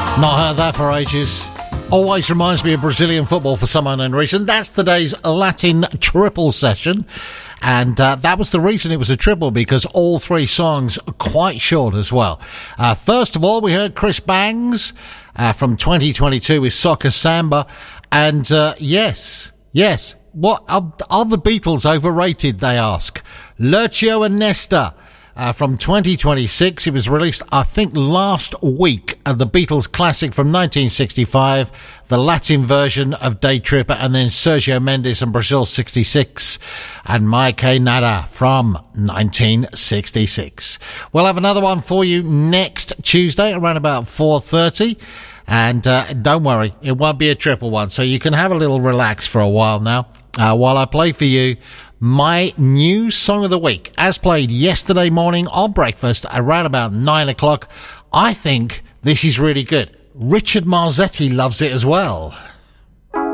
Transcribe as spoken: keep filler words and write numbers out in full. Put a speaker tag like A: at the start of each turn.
A: Not heard that for ages. Always reminds me of Brazilian football for some unknown reason. That's today's Latin triple session. And uh, that was the reason it was a triple, because all three songs are quite short as well. Uh, first of all, we heard Chris Bangs uh, from twenty twenty-two with Soccer Samba. And uh, yes, yes, what are, are the Beatles overrated, they ask? Lercio and Nesta. Uh, from twenty twenty-six. It was released, I think, last week. Uh, the Beatles classic from nineteen sixty-five, the Latin version of Day Tripper, and then Sergio Mendes and Brazil sixty-six, and Mai Que Nada from nineteen sixty-six. We'll have another one for you next Tuesday around about four thirty. And uh, don't worry, it won't be a triple one, so you can have a little relax for a while now, uh, while I play for you my new song of the week, as played yesterday morning on breakfast around about nine o'clock. I think this is really good. Richard Marzetti loves it as well.